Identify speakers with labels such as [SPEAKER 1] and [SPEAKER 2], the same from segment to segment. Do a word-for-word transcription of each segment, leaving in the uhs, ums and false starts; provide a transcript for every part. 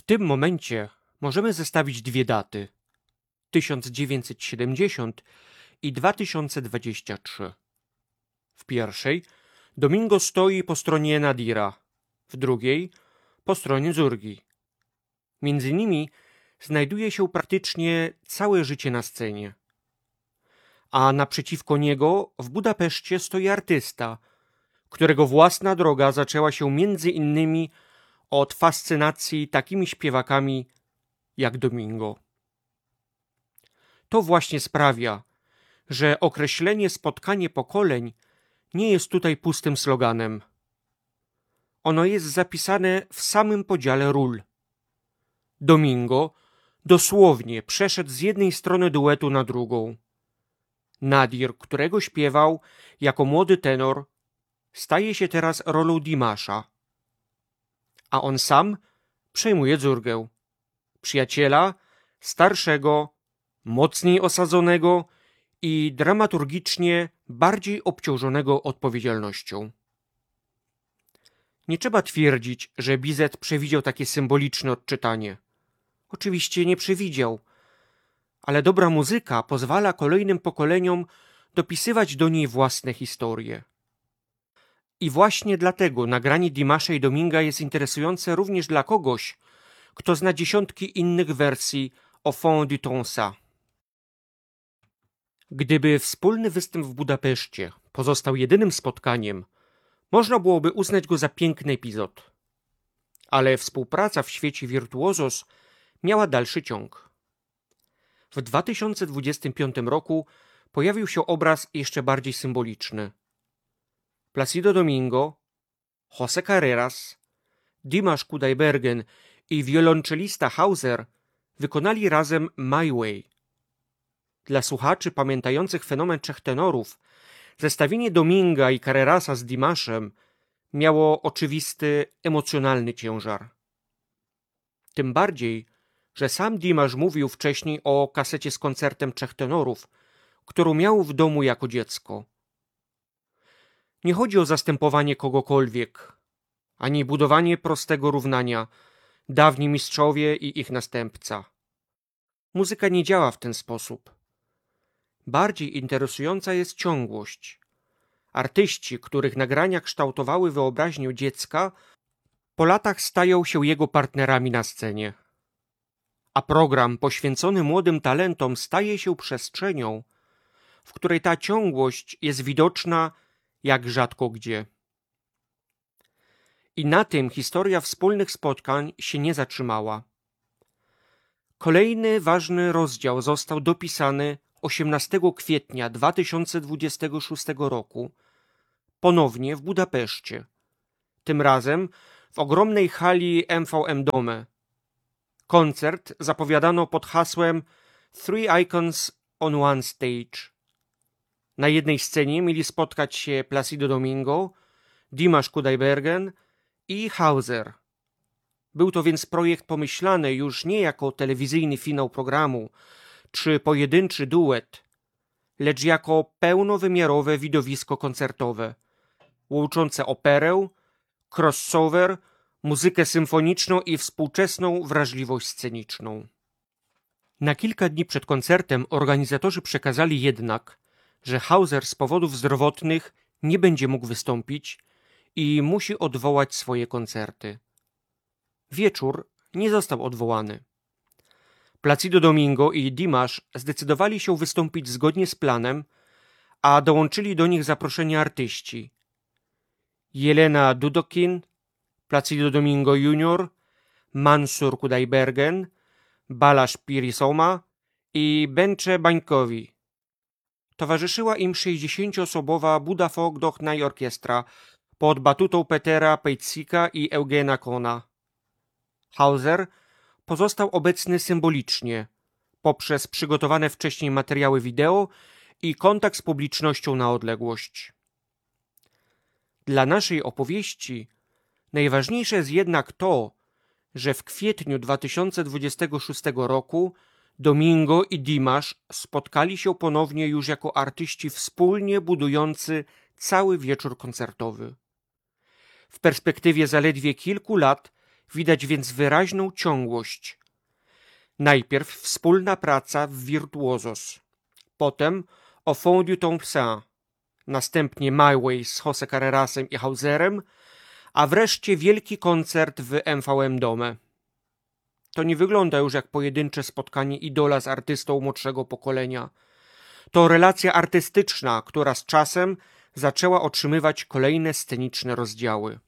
[SPEAKER 1] tym momencie możemy zestawić dwie daty: tysiąc dziewięćset siedemdziesiąt i dwa tysiące dwadzieścia trzy. W pierwszej Domingo stoi po stronie Nadira, w drugiej po stronie Zurgi. Między nimi znajduje się praktycznie całe życie na scenie. A naprzeciwko niego w Budapeszcie stoi artysta, którego własna droga zaczęła się między innymi od fascynacji takimi śpiewakami jak Domingo. To właśnie sprawia, że określenie spotkanie pokoleń nie jest tutaj pustym sloganem. Ono jest zapisane w samym podziale ról. Domingo dosłownie przeszedł z jednej strony duetu na drugą. Nadir, którego śpiewał jako młody tenor, staje się teraz rolą Dimasza, a on sam przejmuje Zurgę, przyjaciela starszego, mocniej osadzonego i dramaturgicznie bardziej obciążonego odpowiedzialnością. Nie trzeba twierdzić, że Bizet przewidział takie symboliczne odczytanie. Oczywiście nie przewidział, ale dobra muzyka pozwala kolejnym pokoleniom dopisywać do niej własne historie. I właśnie dlatego nagranie Dimasza i Dominga jest interesujące również dla kogoś, kto zna dziesiątki innych wersji Au fond du Tonsa. Gdyby wspólny występ w Budapeszcie pozostał jedynym spotkaniem, można byłoby uznać go za piękny epizod. Ale współpraca w świecie wirtuozos miała dalszy ciąg. W dwa tysiące dwudziestym piątym roku pojawił się obraz jeszcze bardziej symboliczny. Placido Domingo, José Carreras, Dimash Kudaibergen i wiolonczelista Hauser wykonali razem My Way. Dla słuchaczy pamiętających fenomen trzech tenorów, zestawienie Dominga i Carrerasa z Dimashem miało oczywisty, emocjonalny ciężar. Tym bardziej, że sam Dimash mówił wcześniej o kasecie z koncertem trzech tenorów, którą miał w domu jako dziecko. Nie chodzi o zastępowanie kogokolwiek, ani budowanie prostego równania dawni mistrzowie i ich następca. Muzyka nie działa w ten sposób. Bardziej interesująca jest ciągłość. Artyści, których nagrania kształtowały wyobraźnię dziecka, po latach stają się jego partnerami na scenie. A program poświęcony młodym talentom staje się przestrzenią, w której ta ciągłość jest widoczna jak rzadko gdzie. I na tym historia wspólnych spotkań się nie zatrzymała. Kolejny ważny rozdział został dopisany osiemnastego kwietnia dwa tysiące dwudziestego szóstego roku, ponownie w Budapeszcie, tym razem w ogromnej hali M V M Dome. Koncert zapowiadano pod hasłem Three Icons on One Stage. Na jednej scenie mieli spotkać się Placido Domingo, Dimash Kudaibergen i Hauser. Był to więc projekt pomyślany już nie jako telewizyjny finał programu czy pojedynczy duet, lecz jako pełnowymiarowe widowisko koncertowe, łączące operę, crossover, muzykę symfoniczną i współczesną wrażliwość sceniczną. Na kilka dni przed koncertem organizatorzy przekazali jednak, że Hauser z powodów zdrowotnych nie będzie mógł wystąpić i musi odwołać swoje koncerty. Wieczór nie został odwołany. Placido Domingo i Dimash zdecydowali się wystąpić zgodnie z planem, a dołączyli do nich zaproszeni artyści: Jelena Dudokin, Placido Domingo junior, Mansur Kudaibergen, Balázs Pirisoma i Bence Bańkowi. Towarzyszyła im sześćdziesięcioosobowa Buda Folk Dochnej Orkiestra pod batutą Petera Pejcika i Eugena Kona. Hauser pozostał obecny symbolicznie poprzez przygotowane wcześniej materiały wideo i kontakt z publicznością na odległość. Dla naszej opowieści najważniejsze jest jednak to, że w kwietniu dwa tysiące dwudziestego szóstego roku Domingo i Dimash spotkali się ponownie już jako artyści wspólnie budujący cały wieczór koncertowy. W perspektywie zaledwie kilku lat Widać więc wyraźną ciągłość. Najpierw wspólna praca w Virtuosos, potem O Fond du Temps, następnie My Way z José Carrerasem i Hauserem, a wreszcie wielki koncert w M V M Dome. To nie wygląda już jak pojedyncze spotkanie idola z artystą młodszego pokolenia. To relacja artystyczna, która z czasem zaczęła otrzymywać kolejne sceniczne rozdziały.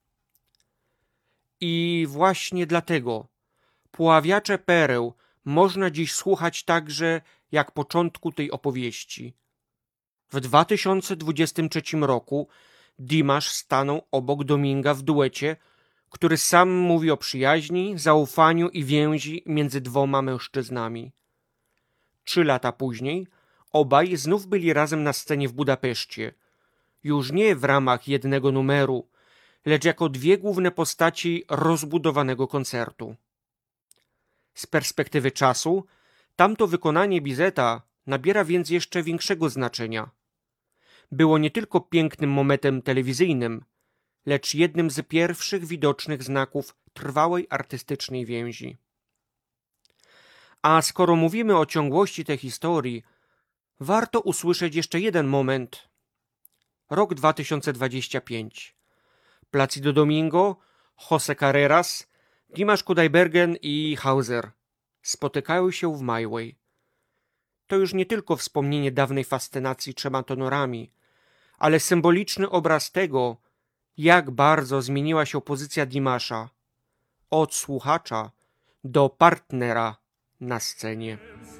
[SPEAKER 1] I właśnie dlatego Puławiacze pereł można dziś słuchać także jak początku tej opowieści. W dwa tysiące dwudziestym trzecim roku Dimash stanął obok Dominga w duecie, który sam mówi o przyjaźni, zaufaniu i więzi między dwoma mężczyznami. Trzy lata później obaj znów byli razem na scenie w Budapeszcie, już nie w ramach jednego numeru, lecz jako dwie główne postaci rozbudowanego koncertu. Z perspektywy czasu tamto wykonanie Bizeta nabiera więc jeszcze większego znaczenia. Było nie tylko pięknym momentem telewizyjnym, lecz jednym z pierwszych widocznych znaków trwałej artystycznej więzi. A skoro mówimy o ciągłości tej historii, warto usłyszeć jeszcze jeden moment. Rok dwa tysiące dwudziesty piąty. Placido Domingo, José Carreras, Dimash Kudaibergen i Hauser spotykają się w My Way. To już nie tylko wspomnienie dawnej fascynacji trzema tenorami, ale symboliczny obraz tego, jak bardzo zmieniła się pozycja Dimasza od słuchacza do partnera na scenie.